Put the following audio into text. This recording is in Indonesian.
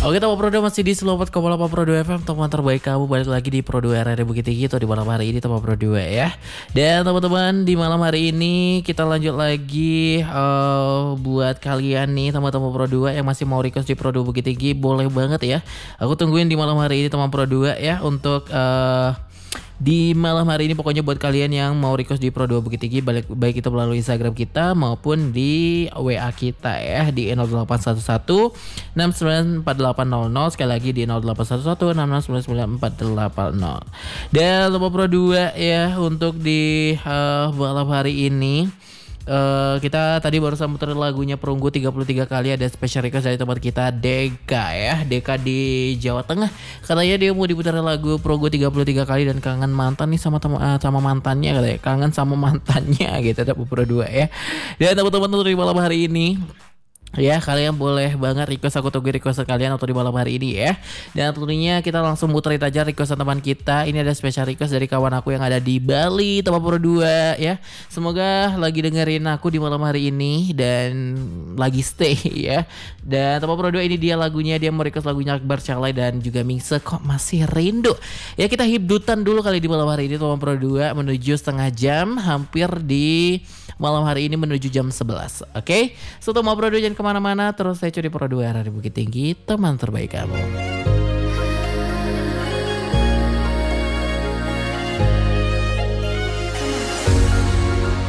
Oke, teman Pro 2 masih di 94,8 Pro 2 FM, teman terbaik kamu, balik lagi di Pro 2 RRI Bukit Tinggi atau di malam hari ini teman Pro 2 ya. Dan teman-teman, di malam hari ini kita lanjut lagi buat kalian nih teman-teman Pro 2 yang masih mau request di Pro 2 Bukit Tinggi, boleh banget ya. Aku tungguin di malam hari ini teman Pro 2 ya untuk di malam hari ini pokoknya buat kalian yang mau request di Pro 2 Bukit Tinggi, baik itu melalui Instagram kita maupun di WA kita ya di 0811 694800, sekali lagi di 0811 66994800. Dan lupa Pro 2 ya untuk di malam hari ini. Kita tadi barusan muter lagunya Perunggu 33 kali, ada special request dari tempat kita Deka ya. Deka di Jawa Tengah. Katanya dia mau diputar lagu Perunggu 33 kali dan kangen mantan nih sama mantannya katanya. Kangen sama mantannya gitu ada Pro 2 ya. Dan teman-teman untuk di malam hari ini ya, kalian boleh banget request, aku tunggu request kalian atau di malam hari ini ya. Dan tentunya kita langsung muterin aja request teman kita. Ini ada special request dari kawan aku yang ada di Bali, teman Pro 2 ya. Semoga lagi dengerin aku di malam hari ini dan lagi stay ya. Dan teman Pro 2 ini dia lagunya, dia mau request lagunya Akbar Calai dan juga Mingse Kok Masih Rindu. Ya, kita hibdutan dulu kali di malam hari ini teman Pro 2 menuju setengah jam, hampir di malam hari ini menuju jam 11. Oke? So teman Pro 2 jangan kemana-mana, terus saya curi Pro 2 RRI Bukit Tinggi, teman terbaik kamu.